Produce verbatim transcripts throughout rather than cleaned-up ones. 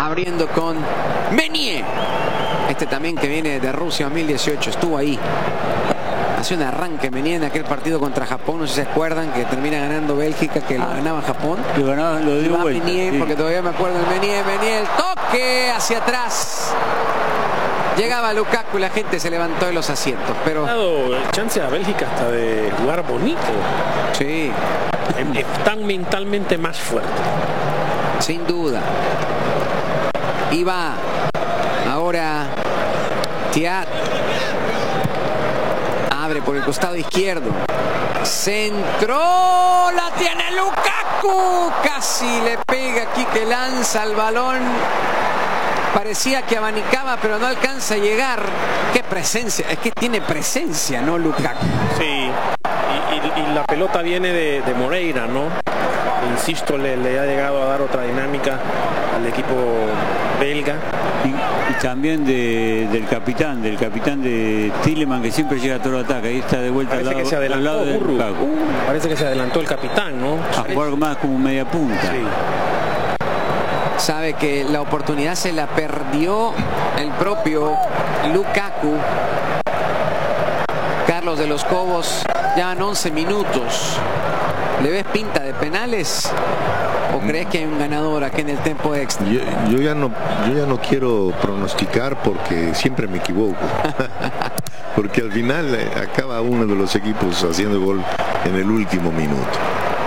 abriendo con Meunier. Este también que viene de Rusia dos mil dieciocho, estuvo ahí. Hace un arranque Meunier en aquel partido contra Japón, no sé si se acuerdan, que termina ganando Bélgica, que lo ah, ganaba Japón. Lo ganaba, lo dio vuelta, Meunier, sí. Porque todavía me acuerdo del Meunier, Meunier, el toque hacia atrás. Llegaba Lukaku y la gente se levantó de los asientos, pero... Ha dado chance a Bélgica hasta de jugar bonito. Sí. Están mentalmente más fuertes. Sin duda. Y va ahora Thiat. Abre por el costado izquierdo. Centro. La tiene Lukaku. Casi le pega aquí, que lanza el balón. Parecía que abanicaba, pero no alcanza a llegar. Qué presencia. Es que tiene presencia, ¿no, Lukaku? Sí. Y, y, y la pelota viene de, de Moreira, ¿no? Insisto, le, le ha llegado a dar otra dinámica al equipo belga. Y, y también de, del capitán, del capitán de Tielemans, que siempre llega a todo el ataque. Ahí está de vuelta parece al lado, que se adelantó, al lado de Lukaku. Uh, parece que se adelantó el capitán, ¿no? A jugar más como media punta. Sí. Sabe que la oportunidad se la perdió el propio Lukaku. Carlos de los Cobos, ya van once minutos. ¿Le ves pinta de penales? ¿O crees que hay un ganador aquí en el tiempo extra? Yo, yo, ya, no, yo ya no quiero pronosticar porque siempre me equivoco. Porque al final eh, acaba uno de los equipos haciendo gol en el último minuto.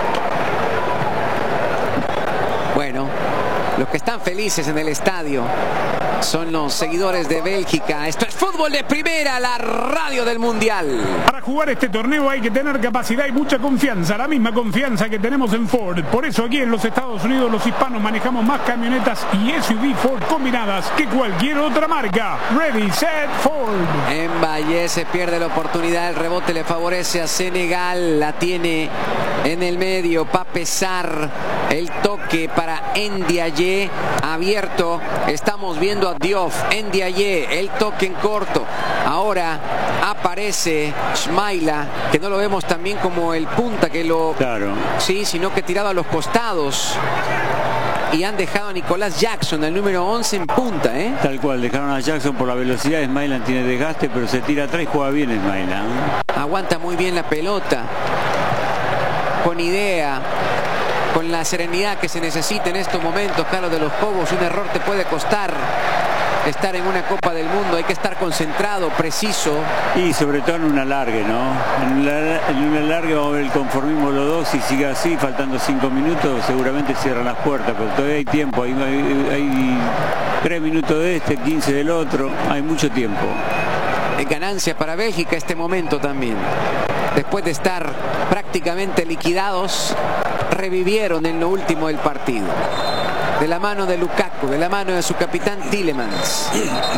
Bueno, los que están felices en el estadio son los seguidores de Bélgica. Esto es Fútbol de Primera, la radio del Mundial. Para jugar este torneo hay que tener capacidad y mucha confianza, la misma confianza que tenemos en Ford. Por eso aquí en los Estados Unidos los hispanos manejamos más camionetas y S U V Ford combinadas que cualquier otra marca. Ready, set, Ford. En Valle se pierde la oportunidad, el rebote le favorece a Senegal, la tiene en el medio, pa' pesar el toque para Ndiaye, abierto, estamos viendo a Diouf, Ndiaye, el toque en corto, ahora aparece Smaila, que no lo vemos también como el punta que lo... Claro. Sí, sino que tirado a los costados. Y han dejado a Nicolás Jackson, el número once, en punta, ¿eh? Tal cual, dejaron a Jackson por la velocidad. Smaila tiene desgaste, pero se tira atrás y juega bien Smaila, ¿eh? Aguanta muy bien la pelota, con idea, con la serenidad que se necesita en estos momentos. Carlos de los Cobos, un error te puede costar estar en una Copa del Mundo, hay que estar concentrado, preciso. Y sobre todo en un alargue, ¿no? En, la, en un alargue vamos a ver el conformismo de los dos. Si sigue así, faltando cinco minutos, seguramente cierran las puertas, pero todavía hay tiempo. Hay, hay, hay tres minutos de este, quince del otro, hay mucho tiempo. Es ganancia para Bélgica este momento también. Después de estar prácticamente liquidados, revivieron en lo último del partido. De la mano de Lukaku, de la mano de su capitán Tielemans.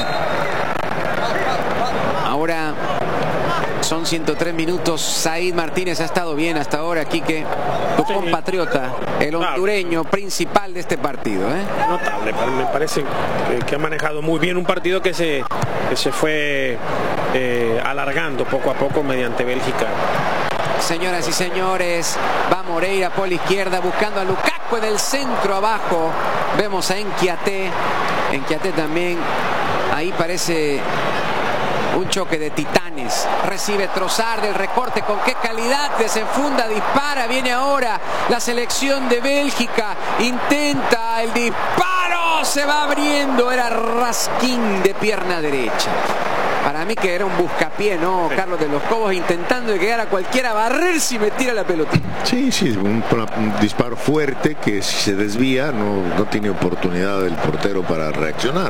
Ahora son ciento tres minutos. Said Martínez ha estado bien hasta ahora, Quique. Tu sí. compatriota, el hondureño principal de este partido, ¿eh? Notable, me parece que, que ha manejado muy bien un partido que se, que se fue eh, alargando poco a poco mediante Bélgica. Señoras y señores, va Moreira por la izquierda buscando a Lukaku en el centro abajo. Vemos a Enquiaté. Enquiaté también. Ahí parece un choque de titanes. Recibe Trossard del recorte. Con qué calidad. Desenfunda, dispara. Viene ahora la selección de Bélgica. Intenta el disparo. Se va abriendo. Era Raskin de pierna derecha. Para mí que era un buscapié, ¿no? Sí. Carlos de los Cobos intentando llegar a cualquiera, a barrerse y me tira la pelotita. Sí, sí, un, un disparo fuerte que si se desvía no, no tiene oportunidad el portero para reaccionar.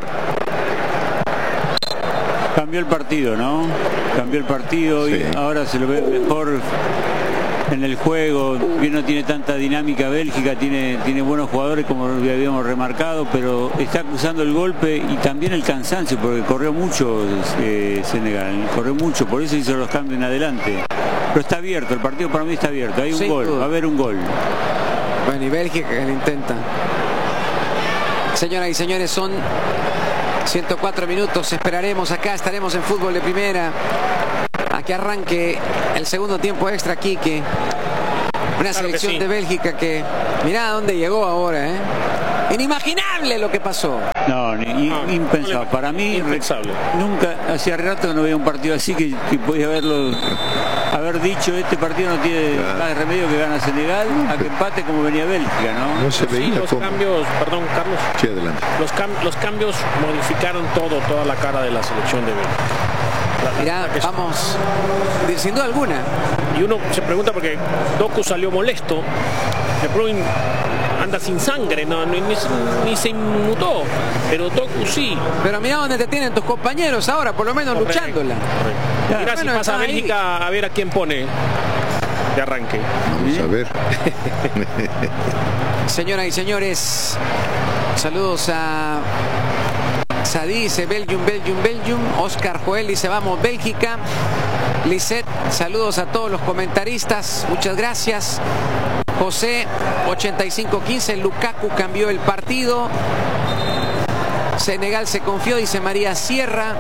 Cambió el partido, ¿no? Cambió el partido sí. Y ahora se lo ve mejor en el juego. Bien, no tiene tanta dinámica Bélgica, tiene, tiene buenos jugadores como habíamos remarcado, pero está acusando el golpe y también el cansancio, porque corrió mucho eh, Senegal, corrió mucho, por eso hizo los cambios en adelante. Pero está abierto, el partido para mí está abierto, hay un sí, gol, va a haber un gol. Bueno, y Bélgica que lo intenta. Señoras y señores, son ciento cuatro minutos, esperaremos acá, estaremos en Fútbol de Primera. A que arranque el segundo tiempo extra, Quique. Una claro selección sí. de Bélgica que, mirá a dónde llegó ahora, ¿eh? Inimaginable lo que pasó. No, ni, no impensable. Para mí, impensable. Nunca, hacía rato que no veía un partido así que, que podía haberlo, haber dicho, este partido no tiene claro. más remedio que gana Senegal, a que empate como venía Bélgica, ¿no? No se veía sí, los cómo. cambios, perdón, Carlos. Sí, adelante. Los, cam los cambios modificaron todo, toda la cara de la selección de Bélgica. Mirá, vamos, sin duda alguna. Y uno se pregunta porque Doku salió molesto, De Bruyne anda sin sangre, no, ni, ni, ni se inmutó, pero Doku sí. Pero mira dónde te tienen tus compañeros ahora, por lo menos correcto, luchándola. Correcto. Mirá bueno, si pasa a Bélgica ahí. A ver a quién pone de arranque. Vamos a ver. Señoras y señores, saludos a Sadí, dice Belgium, Belgium, Belgium. Oscar Joel dice vamos Bélgica. Lisette, saludos a todos los comentaristas, muchas gracias. José, ochenta y cinco quince, Lukaku cambió el partido. Senegal se confió, dice María Sierra.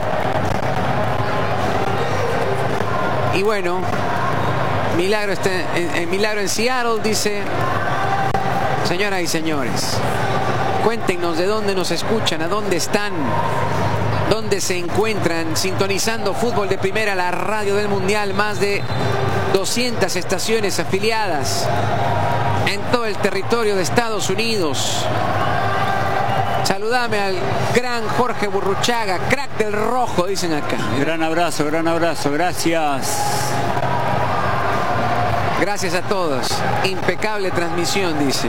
Y bueno, milagro, está en, en, milagro en Seattle, dice. Señoras y señores, cuéntenos de dónde nos escuchan, a dónde están, dónde se encuentran sintonizando Fútbol de Primera, la radio del Mundial, más de doscientas estaciones afiliadas en todo el territorio de Estados Unidos. Saludame al gran Jorge Burruchaga, crack del rojo, dicen acá. Gran abrazo, gran abrazo, gracias. Gracias a todos. Impecable transmisión, dicen.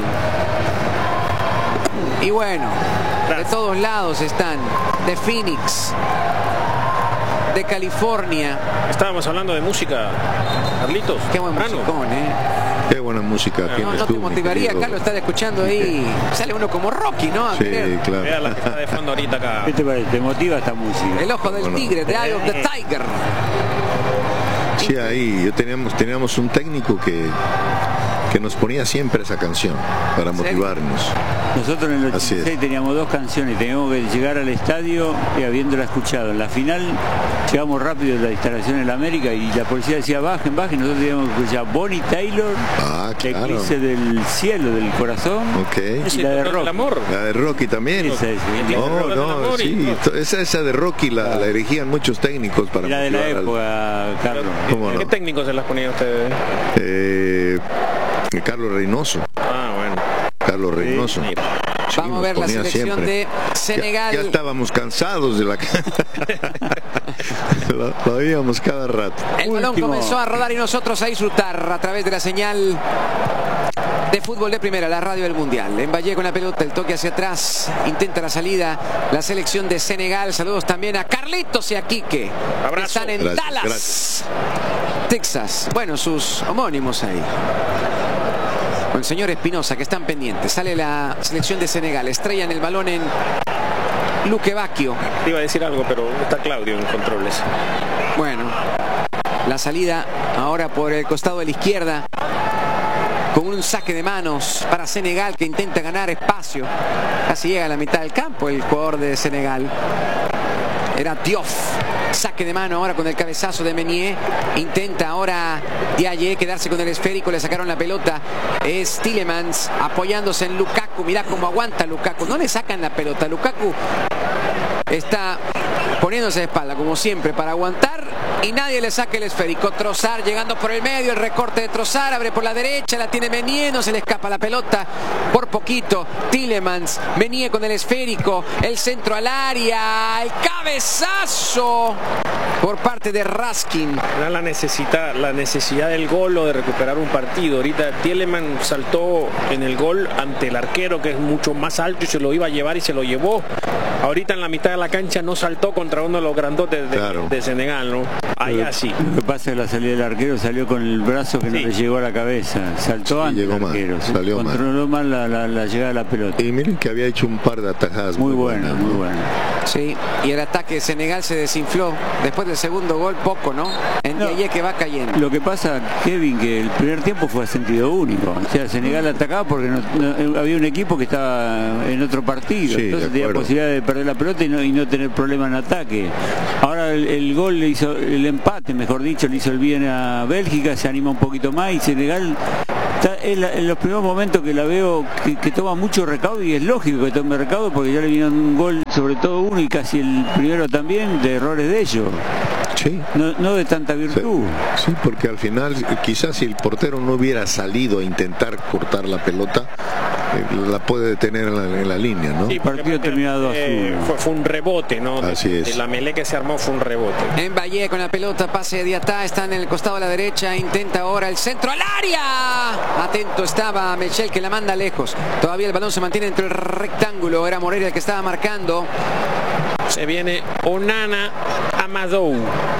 Y bueno, de todos lados están. De Phoenix, de California. Estábamos hablando de música, Carlitos. Qué buen musicón, ¿eh? Qué buena música. No, no te motivaría, Carlos, estar escuchando ahí. Sale uno como Rocky, ¿no? A sí, querer. claro. Vea la que está de fondo ahorita acá. ¿Qué te parece? ¿Te motiva esta música? El ojo del bueno. tigre, The Eye of the Tiger. Sí, ahí yo teníamos, teníamos un técnico que, que nos ponía siempre esa canción para motivarnos. Nosotros en el ochenta y seis teníamos dos canciones, teníamos que llegar al estadio y habiéndola escuchado. En la final llegamos rápido a la instalación en la América y la policía decía bajen, bajen, nosotros teníamos que escuchar Bonnie Taylor, ah, claro. Eclipse del cielo, del corazón, okay. y la de Rocky. Amor. La de Rocky también. Esa es, no, no, sí, esa, esa de Rocky la, la elegían muchos técnicos para la de la época, al... Carlos. ¿Qué, ¿Qué técnicos se las ponían ustedes? Eh, Carlos Reynoso. Ah, bueno. Carlos Reynoso. Sí, sí, vamos a ver la selección siempre. de Senegal. Ya, ya estábamos cansados de la lo, lo oíamos cada rato. El balón Último. comenzó a rodar y nosotros a disfrutar a través de la señal de Fútbol de Primera, la radio del Mundial. En Valle con la pelota, el toque hacia atrás, intenta la salida la selección de Senegal. Saludos también a Carlitos y a Quique. Abrazo. Están en gracias, Dallas, gracias. Texas. Bueno, sus homónimos ahí. Con el señor Espinosa, que están pendientes. Sale la selección de Senegal. Estrellan el balón en Luque Bacchio. Te iba a decir algo, pero está Claudio en controles. Bueno, la salida ahora por el costado de la izquierda. Con un saque de manos para Senegal que intenta ganar espacio. Casi llega a la mitad del campo el jugador de Senegal. Era Diouf. Saque de mano ahora con el cabezazo de Meunier. Intenta ahora Diaye quedarse con el esférico. Le sacaron la pelota. Es Tielemans apoyándose en Lukaku. Mirá cómo aguanta Lukaku. No le sacan la pelota. Lukaku está poniéndose de espalda como siempre para aguantar. Y nadie le saca el esférico. Trossard llegando por el medio. El recorte de Trossard. Abre por la derecha. La tiene Meunier. No se le escapa la pelota. Por poquito. Tielemans. Meunier con el esférico. El centro al área. El cabezazo por parte de Raskin. Era la necesidad, la necesidad del gol o de recuperar un partido. Ahorita Tielemans saltó en el gol ante el arquero, que es mucho más alto y se lo iba a llevar y se lo llevó. Ahorita en la mitad de la cancha no saltó contra uno de los grandotes de, claro. de Senegal, ¿no? Allá sí. Lo que pasa es que la salida del arquero salió con el brazo que sí. no le llegó a la cabeza. Saltó sí, antes el arquero. Mal, salió controló mal, mal la, la, la llegada de la pelota. Y miren que había hecho un par de atajadas. Muy, muy buenas, buena, muy buenas. Sí, y el ataque de Senegal se desinfló. Después del segundo gol, poco, ¿no? En no, Diaye que va cayendo. Lo que pasa, Kevin, que el primer tiempo fue a sentido único. O sea, Senegal atacaba porque no, no, había un equipo que estaba en otro partido. Sí, entonces tenía posibilidad de perder la pelota y no, y no tener problema en ataque. Ahora el, el gol le hizo, el empate, mejor dicho, le hizo el bien a Bélgica, se anima un poquito más y Senegal Está en, la, en los primeros momentos que la veo que, que toma mucho recaudo, y es lógico que tome recaudo porque ya le vino un gol, sobre todo uno y casi el primero también, de errores de ellos. Sí. No, no de tanta virtud. Sí, sí, porque al final quizás si el portero no hubiera salido a intentar cortar la pelota, eh, la puede detener en la, en la línea, ¿no? Sí, el partido terminado eh, fue, fue un rebote, ¿no? Así de, es. de la melé que se armó fue un rebote. En Valle con la pelota, pase de Diatá, está en el costado de la derecha, intenta ahora el centro al área. Atento estaba Michel, que la manda lejos. Todavía el balón se mantiene dentro del rectángulo, era Moreira el que estaba marcando. Se viene Onana Amadou.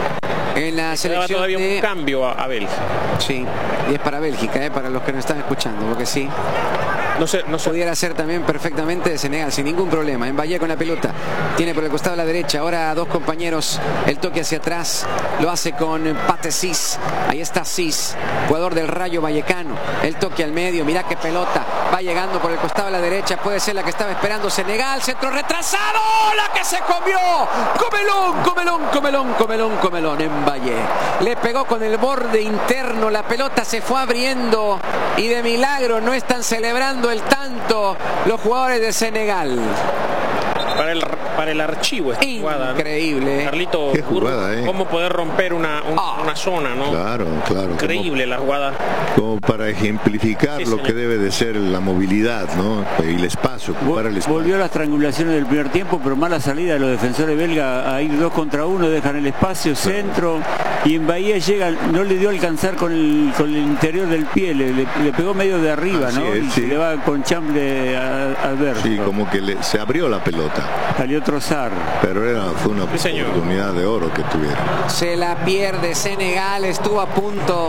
En la selección todavía de... un cambio a, a Bélgica. Sí, y es para Bélgica, eh, para los que nos están escuchando, porque sí. No sé, no sé. Pudiera ser también perfectamente de Senegal, sin ningún problema. En Valle con la pelota, tiene por el costado de la derecha, ahora dos compañeros, el toque hacia atrás, lo hace con Pate Cis. Ahí está Cis, jugador del Rayo Vallecano. El toque al medio, mira qué pelota, va llegando por el costado de la derecha, puede ser la que estaba esperando Senegal, centro retrasado, la que se comió. Comelón, comelón, comelón, comelón, comelón en Valle. Le pegó con el borde interno, la pelota se fue abriendo y de milagro no están celebrando el tanto los jugadores de Senegal. Para el, para el archivo esta jugada, ¿no? Increíble. Carlito, qué jugada, ¿eh? Cómo poder romper una, un, oh. una zona, ¿no? Claro, claro. Increíble como, la jugada. Como para ejemplificar sí, lo que debe de ser la movilidad, ¿no? Y el espacio, ocupar el espacio. Volvió a las triangulaciones del primer tiempo, pero mala salida de los defensores belgas a ir dos contra uno, dejan el espacio, claro. Centro, y en Bahía llega, no le dio a alcanzar con el, con el interior del pie, le, le, le pegó medio de arriba, así ¿no? Es, y sí. Se le va con chamble al ver. Sí, como que le, se abrió la pelota. Salió Trozar. Pero era, fue una sí, oportunidad de oro que tuvieron. Se la pierde Senegal, estuvo a punto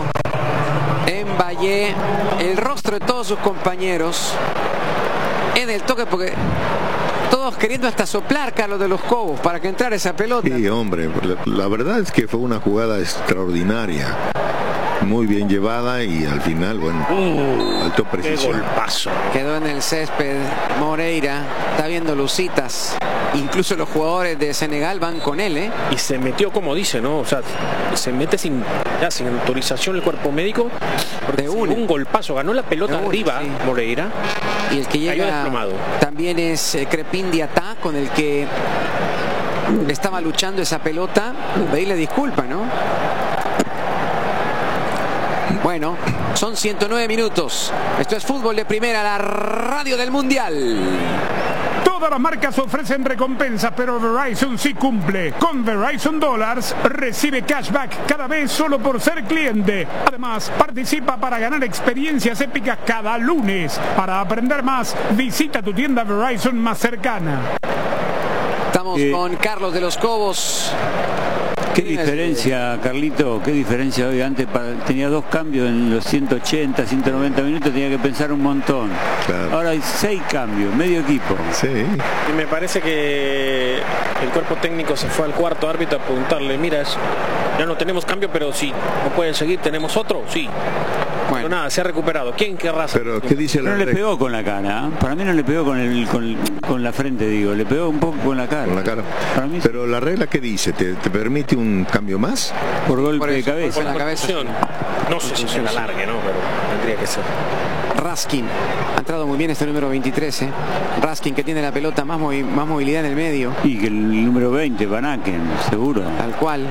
en Valle. El rostro de todos sus compañeros en el toque, porque todos queriendo hasta soplar, Carlos de los Cobos, para que entrara esa pelota. Sí, hombre, la, la verdad es que fue una jugada extraordinaria. Muy bien llevada y al final, bueno, uh, alto precisión. Qué golpazo. Quedó en el césped Moreira, está viendo lucitas. Incluso los jugadores de Senegal van con él, ¿eh? Y se metió, como dice, ¿no? O sea, se mete sin, ya, sin autorización el cuerpo médico. De un, un golpazo, ganó la pelota una, arriba, sí. Moreira. Y el que llega también es eh, Crepin Diatá, con el que estaba luchando esa pelota. Pedirle disculpa, ¿no? Bueno, son ciento nueve minutos. Esto es Fútbol de Primera, la radio del Mundial. Todas las marcas ofrecen recompensas, pero Verizon sí cumple. Con Verizon Dollars recibe cashback cada vez solo por ser cliente. Además, participa para ganar experiencias épicas cada lunes. Para aprender más, visita tu tienda Verizon más cercana. Estamos eh, con Carlos de los Cobos. Qué diferencia, Carlito, qué diferencia hoy. Antes para, tenía dos cambios en los ciento ochenta, ciento noventa minutos, tenía que pensar un montón. Claro. Ahora hay seis cambios, medio equipo. Sí. Y me parece que el cuerpo técnico se fue al cuarto árbitro a preguntarle, mira, ya no tenemos cambio, pero sí, no pueden seguir, ¿tenemos otro? Sí. Bueno, pero nada, se ha recuperado. ¿Quién querrá hacer? Pero ¿qué dice la no le pegó con la cara, ¿eh? Para mí no le pegó con el con, con la frente, digo, le pegó un poco con la cara. Con la cara. Para mí, pero la regla, ¿qué dice? ¿Te, te permite un cambio más? Por golpe por eso, de cabeza. Por la cabeza. No sé si se la largue, ¿no? Pero tendría que ser. Raskin, ha entrado muy bien este número veintitrés, ¿eh? Raskin, que tiene la pelota, más, movi más movilidad en el medio. Y que el número veinte, Van Aken, seguro. Tal cual.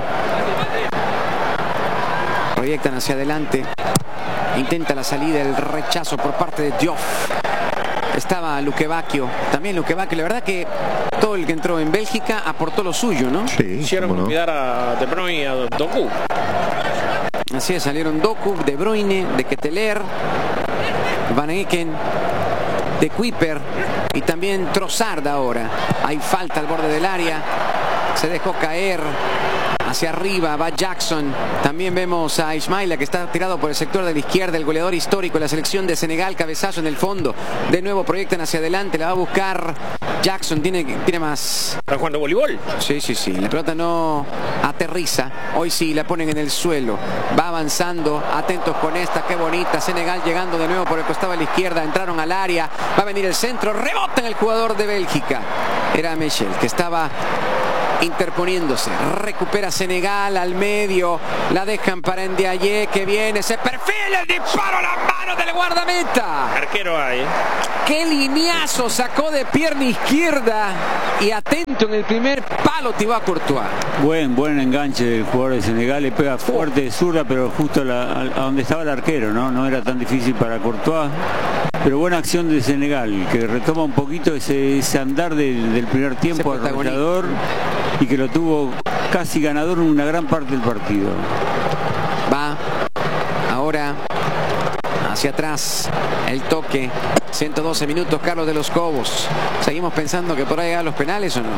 Proyectan hacia adelante. Intenta la salida, el rechazo por parte de Diouf. Estaba Luque Bacchio. También Luque Bacchio. La verdad que todo el que entró en Bélgica aportó lo suyo, ¿no? Sí. Hicieron no? olvidar a De Bruyne y a Doku. Así es, salieron Doku, De Bruyne, De Ketelaere, Van Aken, De Kuiper y también Trossard ahora. Hay falta al borde del área. Se dejó caer. Hacia arriba va Jackson. También vemos a Ismaila, que está tirado por el sector de la izquierda, el goleador histórico de la selección de Senegal. Cabezazo en el fondo. De nuevo proyectan hacia adelante. La va a buscar Jackson. Tiene, tiene más. ¿Están jugando voleibol? Sí, sí, sí. La pelota no aterriza. Hoy sí la ponen en el suelo. Va avanzando. Atentos con esta. Qué bonita. Senegal llegando de nuevo por el costado de la izquierda. Entraron al área. Va a venir el centro. Rebota en el jugador de Bélgica. Era Michel, que estaba interponiéndose. Recupera Senegal al medio. La dejan para Ndiaye, que viene. Se perfila el disparo a las manos del guardameta. Arquero hay. ¿eh? Qué lineazo sacó de pierna izquierda. Y atento en el primer palo Thibaut Courtois. Buen, buen enganche del jugador de Senegal. Le pega fuerte de zurda, pero justo a, la, a, a donde estaba el arquero, ¿no? No era tan difícil para Courtois. Pero buena acción de Senegal, que retoma un poquito ese, ese andar del, del primer tiempo arrollador y que lo tuvo casi ganador en una gran parte del partido. Va ahora hacia atrás el toque. ciento doce minutos, Carlos de los Cobos. ¿Seguimos pensando que por ahí llegan los penales o no?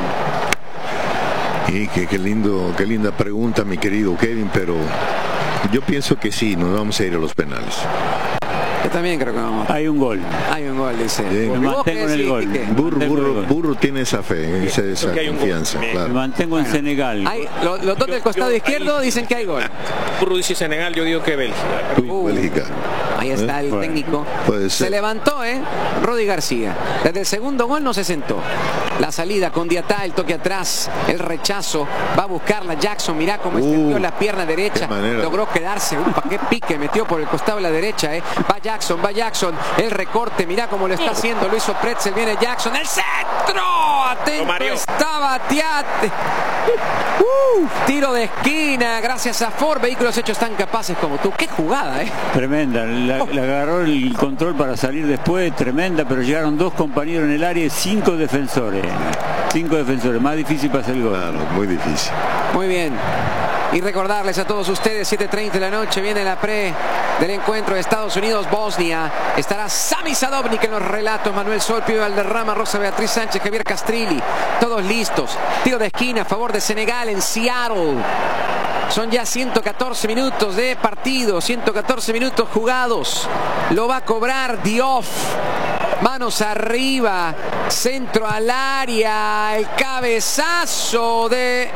Y qué, qué lindo, qué linda pregunta, mi querido Kevin, pero yo pienso que sí, nos vamos a ir a los penales. Yo también creo que vamos. Hay un gol. Hay un gol, dice. Sí. Me mantengo en el gol. Burro, burro, burro tiene esa fe, esa, esa confianza. Claro. Me mantengo en bueno, Senegal. Hay, lo, los dos del costado yo, izquierdo ahí, dicen que hay gol. Burro dice Senegal, yo digo que Bélgica. Uh, Bélgica. Ahí está el bueno, técnico. Se levantó, ¿eh? Rodi García. Desde el segundo gol no se sentó. La salida con Diatá, el toque atrás, el rechazo. Va a buscarla Jackson. Mirá cómo extendió uh, la pierna derecha. Logró quedarse. Upa, qué pique metió por el costado de la derecha, ¿eh? Va Jackson, va Jackson. El recorte. Mirá cómo lo está haciendo. Lo hizo Pretzel. Viene Jackson. ¡El centro! Atento estaba Tiate. Uh, tiro de esquina. Gracias a Ford. Vehículos hechos tan capaces como tú. ¡Qué jugada, eh! Tremenda. La, la agarró el control para salir después, tremenda, pero llegaron dos compañeros en el área y cinco defensores. Cinco defensores, más difícil para hacer el gol. Claro, muy difícil. Muy bien. Y recordarles a todos ustedes, siete treinta de la noche, viene la pre del encuentro de Estados Unidos-Bosnia. Estará Sami Sadovnik en los relatos, Manuel Sol, Pío Valderrama, Rosa Beatriz Sánchez, Javier Castrilli. Todos listos. Tiro de esquina a favor de Senegal en Seattle. Son ya ciento catorce minutos de partido, ciento catorce minutos jugados. Lo va a cobrar Diouf. Manos arriba, centro al área, el cabezazo de...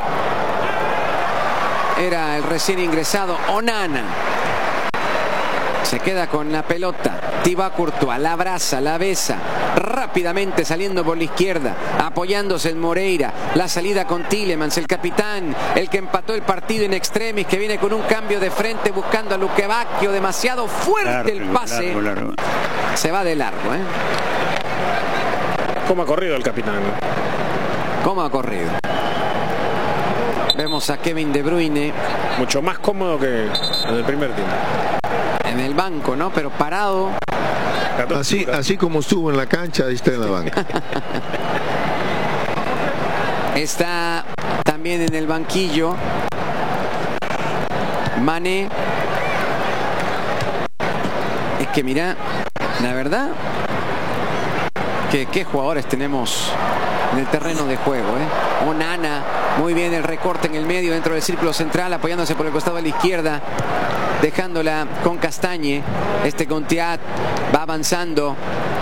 Era el recién ingresado Onana. Se queda con la pelota. Thibaut Courtois la abraza, la besa. Rápidamente saliendo por la izquierda. Apoyándose en Moreira. La salida con Tielemans, el capitán. El que empató el partido in extremis. Que viene con un cambio de frente buscando a Luque Bacchio. Demasiado fuerte largo, el pase. Largo, largo. Se va de largo, ¿eh? ¿Cómo ha corrido el capitán? ¿Cómo ha corrido? Vemos a Kevin De Bruyne. Mucho más cómodo que en el primer tiempo. En el banco, ¿no? Pero parado. Así, así como estuvo en la cancha, ahí está en la banca. Está también en el banquillo Mané. Es que mira, la verdad que qué jugadores tenemos en el terreno de juego, ¿eh? Onana, muy bien el recorte en el medio dentro del círculo central, apoyándose por el costado de la izquierda, dejándola con Castañe. Este con Tiat va avanzando.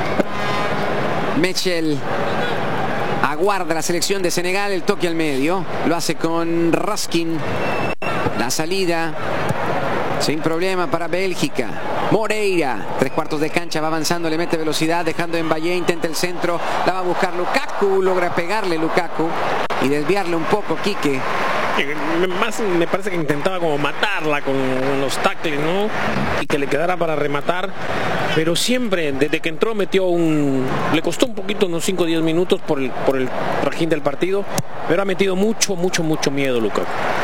Mechel aguarda la selección de Senegal, el toque al medio, lo hace con Raskin. La salida sin problema para Bélgica. Moreira, tres cuartos de cancha, va avanzando, le mete velocidad, dejando en Valle, intenta el centro, la va a buscar Lukaku, logra pegarle Lukaku y desviarle un poco Quique. Más me parece que intentaba como matarla con los tackles, ¿no? Y que le quedara para rematar, pero siempre, desde que entró metió un... Le costó un poquito, unos cinco o diez minutos por el, por el trajín del partido, pero ha metido mucho, mucho, mucho miedo Lukaku.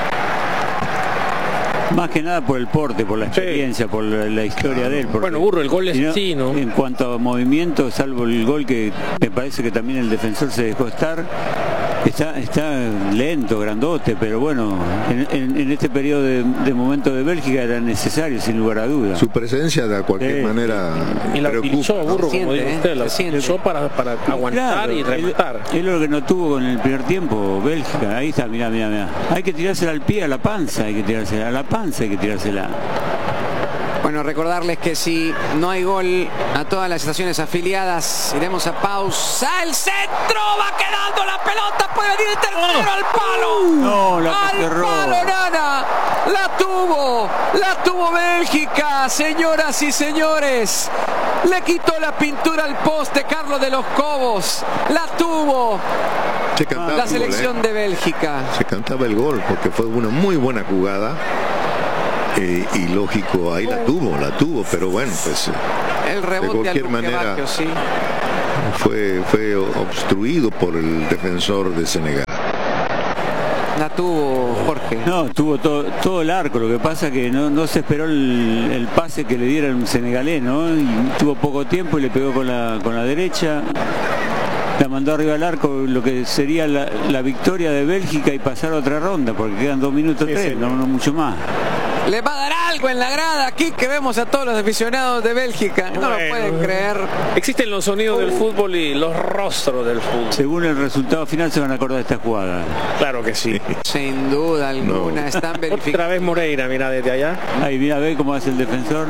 Más que nada por el porte, por la experiencia, sí, por la, la historia de él. Bueno, Burro, el gol es no, sí, ¿no? En cuanto a movimiento, salvo el gol que me parece que también el defensor se dejó estar, está, está lento, grandote, pero bueno, en, en, en este periodo de, de momento de Bélgica era necesario, sin lugar a dudas. Su presencia de cualquier sí, manera y la preocupa. utilizó, Burro, siente, como dice usted, la utilizó para, para aguantar claro, y rematar. Es lo que no tuvo con el primer tiempo Bélgica. Ahí está, mirá, mirá, mirá. Hay que tirársela al pie, a la panza, hay que tirársela a la panza, hay que tirársela. Bueno, recordarles que si no hay gol a todas las estaciones afiliadas, iremos a pausa. ¡El centro! ¡Va quedando la pelota! ¡Puede venir el tercero al palo! No, la ¡Al palo, Nana! ¡La tuvo! ¡La tuvo Bélgica! Señoras y señores, le quitó la pintura al poste Carlos de los Cobos. ¡La tuvo! Se cantaba la el selección gol, ¿eh? de Bélgica. Se cantaba el gol porque fue una muy buena jugada. Eh, y lógico, ahí la tuvo, la tuvo, pero bueno, pues El de rebote al cualquier manera Luque sí. fue, fue obstruido por el defensor de Senegal. La tuvo Jorge. No, tuvo todo, todo el arco, lo que pasa que no, no se esperó el, el pase que le diera un senegalés, ¿no? Y tuvo poco tiempo y le pegó con la, con la derecha, la mandó arriba al arco, lo que sería la, la victoria de Bélgica y pasar a otra ronda, porque quedan dos minutos tres, sí, no, no mucho más. Le va a dar algo en la grada aquí que vemos a todos los aficionados de Bélgica. No bueno, lo pueden creer. Existen los sonidos del fútbol y los rostros del fútbol. Según el resultado final se van a acordar de esta jugada. Claro que sí. Sin duda alguna. No. Están verificando. Otra vez Moreira, mira desde allá. Ahí mira, ve cómo hace el defensor.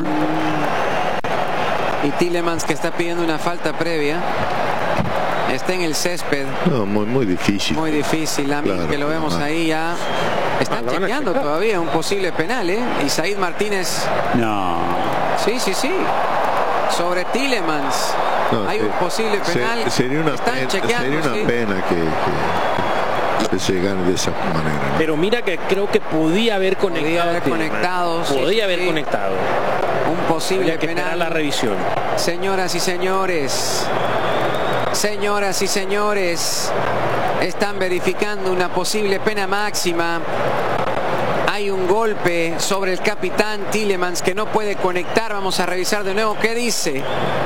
Y Tielemans que está pidiendo una falta previa. Está en el césped. No, muy, muy difícil. Muy difícil. A mí claro, que lo vemos ah. ahí ya. Están ah, chequeando todavía un posible penal, ¿eh? Y Said Martínez. No. Sí, sí, sí. Sobre Tielemans. No, Hay eh, un posible penal. Se, sería una, Están pena, chequeando, sería una sí. pena que, que, que se gane de esa manera, ¿no? Pero mira que creo que podía haber conectado. Podía haber conectado. Podía sí, haber sí. conectado. Un posible Habría que penal. la revisión. Señoras y señores. Señoras y señores, están verificando una posible pena máxima. Hay un golpe sobre el capitán Tielemans que no puede conectar. Vamos a revisar de nuevo qué dice.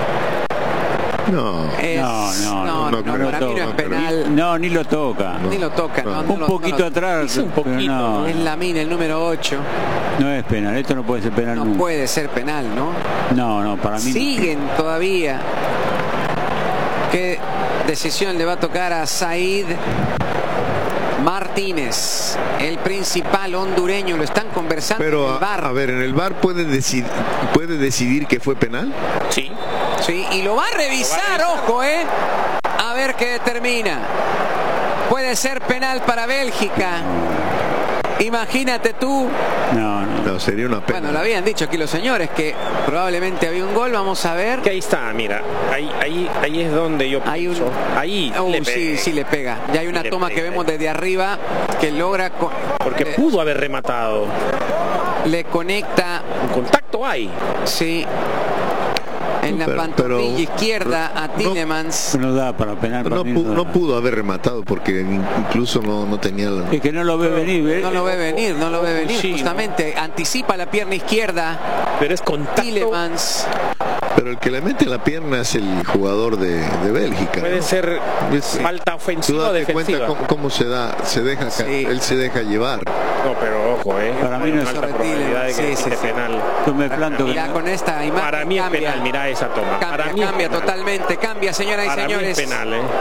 No, es, no, no, no, no, no, no para mí no es penal. No, ni lo toca. No. Ni lo toca. No, no, un no, poquito no, atrás. Un poquito. No. Es Lamine, el número ocho. No es penal, esto no puede ser penal No nunca. puede ser penal, ¿no? No, no, para mí Siguen no. todavía. ¿Qué decisión le va a tocar a Said Martínez, el principal hondureño? Lo están conversando Pero en el V A R. A, a ver, ¿en el V A R puede decidir, puede decidir que fue penal? Sí. Sí, y lo va a revisar, ojo, ¿eh? A ver qué determina. Puede ser penal para Bélgica. Imagínate tú. No, no. No, sería una pena. Bueno, lo habían dicho aquí los señores que probablemente había un gol. Vamos a ver. Que ahí está, mira. Ahí, ahí, ahí es donde yo hay un... Ahí uh, le sí, sí le pega. Ya hay una le toma pega. que vemos desde arriba que logra... Con... Porque eh... pudo haber rematado. Le conecta... Un contacto hay. Sí. En la pero, pantorrilla pero, izquierda a Tielemans. No, no da para penal. No, para pu no, no pudo haber rematado porque incluso no, no tenía la... Es que no lo ve venir. ¿eh? No lo ve venir, no lo ve venir. Sí, justamente no. Anticipa la pierna izquierda. Pero es contacto. Tielemans. Pero el que le mete la pierna es el jugador de, de Bélgica. Puede ¿no? ser es, falta ofensiva o defensiva. Cuenta cómo, cómo se da, se deja, sí. Él se deja llevar. No, pero ojo, eh. Para mí no es alta probabilidad de que sí, sí, sí. penal. Yo me planto Mira, que... con esta imagen Para mí cambia, es penal, mira esa toma. Cambia, Para mí cambia es penal. totalmente, cambia, señoras y Para señores. Mí es penal, eh.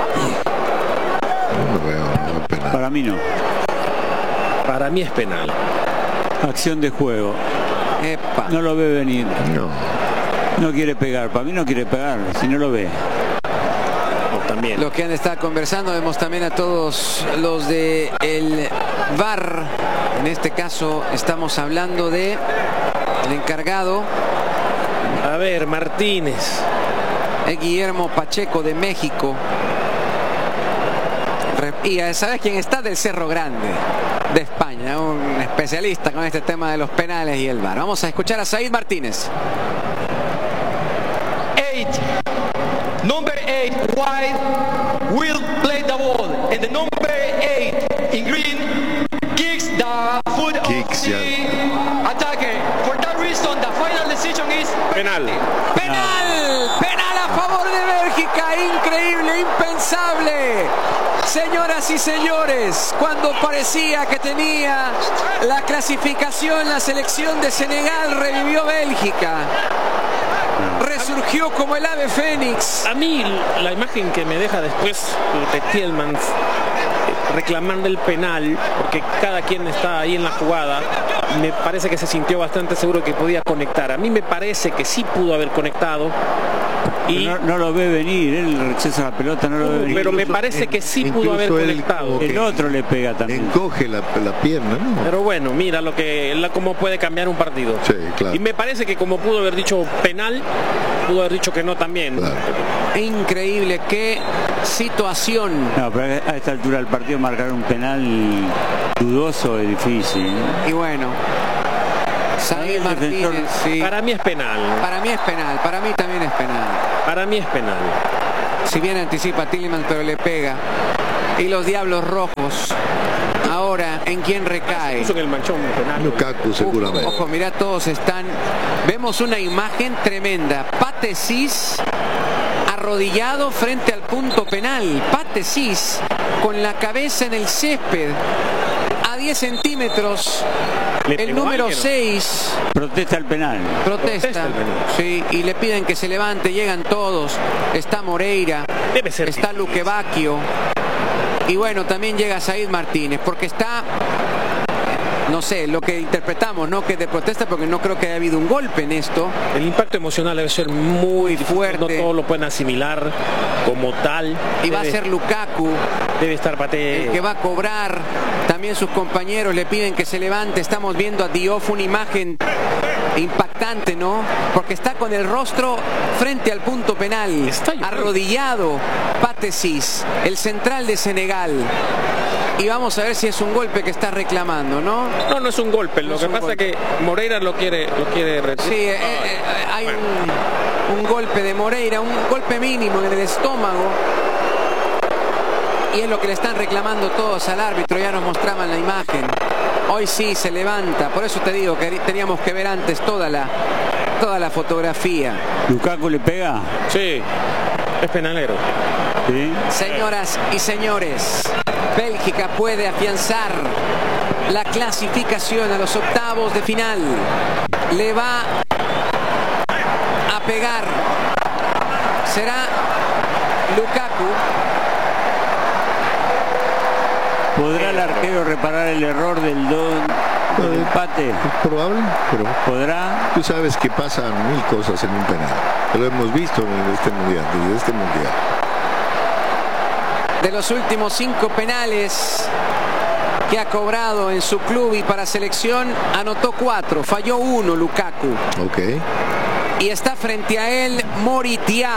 No veo, no es penal. Para mí no. Para mí es penal. Acción de juego. Epa. No lo ve venir. No. No quiere pegar. Para mí no quiere pegar. Si no lo ve. No, también. Lo que han estado conversando, vemos también a todos los de el V A R. En este caso estamos hablando de el encargado. A ver, Martínez. Es Guillermo Pacheco de México. Y ¿sabes quién está? Del Cerro Grande, de España, un especialista con este tema de los penales y el V A R. Vamos a escuchar a Said Martínez. Eight, number eight, white, will play the ball, and the number eight in green kicks the foot Kicks, of the yeah. attacker. For that reason, the final decision is Penal. Penal, penal a favor de Bélgica, increíble, impensable. Señoras y señores, cuando parecía que tenía la clasificación, la selección de Senegal revivió Bélgica. Resurgió como el ave fénix. A mí la imagen que me deja después de Tielemans reclamando el penal, porque cada quien está ahí en la jugada, me parece que se sintió bastante seguro que podía conectar. A mí me parece que sí pudo haber conectado. Y no, no lo ve venir, él rechaza la pelota, no lo ve venir. Pero me parece que sí pudo haber conectado. El otro le pega también. Encoge la, la pierna, ¿no? Pero bueno, mira lo que la, cómo puede cambiar un partido. Sí, claro. Y me parece que como pudo haber dicho penal, pudo haber dicho que no también. Claro. Increíble, qué situación. No, pero a esta altura del partido marcar un penal dudoso es difícil. Y bueno, Said Martínez, sí. Para mí es penal. Para mí es penal, para mí también es penal. Para mí es penal. Si bien anticipa a Tielemans, pero le pega. Y los Diablos Rojos, ahora, ¿en quién recae? Puso en el manchón penal. Lukaku seguramente. Ojo, mirá, todos están... Vemos una imagen tremenda. Pate Ciss arrodillado frente al punto penal. Pate Ciss con la cabeza en el césped. A diez centímetros. El número seis. Protesta el penal. Protesta. Protesta el penal. Sí, y le piden que se levante. Llegan todos. Está Moreira. Debe ser está difícil. Luque Bacchio. Y bueno, también llega Said Martínez, porque está, no sé, lo que interpretamos, ¿no? Que de protesta, porque no creo que haya habido un golpe en esto. El impacto emocional debe ser muy fuerte. No todos lo pueden asimilar como tal. Y va a Debe- ser Lukaku Debe estar Pate. el que va a cobrar. También sus compañeros le piden que se levante. Estamos viendo a Diouf, una imagen impactante, ¿no? Porque está con el rostro frente al punto penal, Está llorando. arrodillado. Pate Ciss, el central de Senegal. Y vamos a ver si es un golpe que está reclamando, ¿no? No, no es un golpe. No Lo es que un pasa es golpe. que Moreira lo quiere, lo quiere Sí, retirar. eh, eh, hay un, un golpe de Moreira, un golpe mínimo en el estómago. Y es lo que le están reclamando todos al árbitro, ya nos mostraban la imagen. Hoy sí se levanta, por eso te digo que teníamos que ver antes toda la, toda la fotografía. ¿Lukaku le pega? Sí, es penalero. Sí. Señoras y señores, Bélgica puede afianzar la clasificación a los octavos de final. Le va a pegar. Será Lukaku. ¿Podrá el arquero reparar el error del, do, del empate? Es probable, pero ¿Podrá? tú sabes que pasan mil cosas en un penal. Lo hemos visto en este mundial, desde este mundial. De los últimos cinco penales que ha cobrado en su club y para selección, anotó cuatro, falló uno Lukaku. Ok. Y está frente a él Moritia.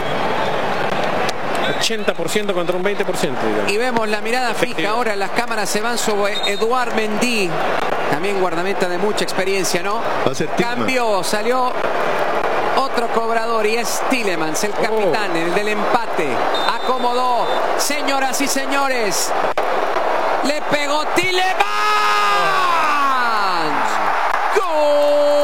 ochenta por ciento contra un veinte por ciento, digamos. Y vemos la mirada fija, ahora las cámaras se van sobre Eduard Mendy. También guardameta de mucha experiencia, ¿no? Va a ser Tielemans. Cambió, salió otro cobrador y es Tielemans, el capitán, el del empate. Acomodó, señoras y señores. Le pegó Tielemans. ¡Gol!